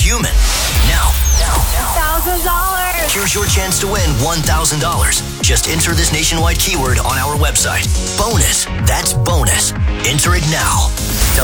human. Now. $1,000. Here's your chance to win $1,000. Just enter this nationwide keyword on our website. Bonus. That's bonus. Enter it now.